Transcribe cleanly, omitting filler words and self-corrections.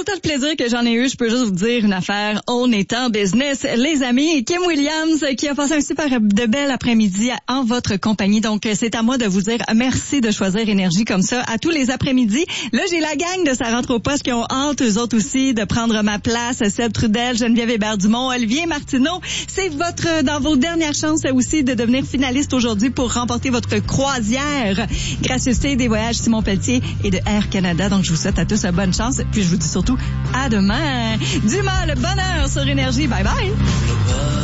autant de plaisir que j'en ai eu, je peux juste vous dire une affaire. On est en business, les amis. Kim Williams qui a passé un super de bel après-midi en votre compagnie. Donc, c'est à moi de vous dire merci de choisir Énergie comme ça à tous les après-midi. Là, j'ai la gang de Ça rentre au poste qui ont hâte, eux autres aussi, de prendre ma place. Seb Trudel, Geneviève Hébert-Dumont, Olivier Martineau. C'est dans vos dernières chances aussi de devenir finaliste aujourd'hui pour remporter votre croisière. Gracieuseté des voyages Simon Pelletier et de Air Canada. Donc, je vous souhaite à tous bonne chance. Puis, je vous dis surtout à demain. Dumas, le bonheur sur Énergie. Bye bye.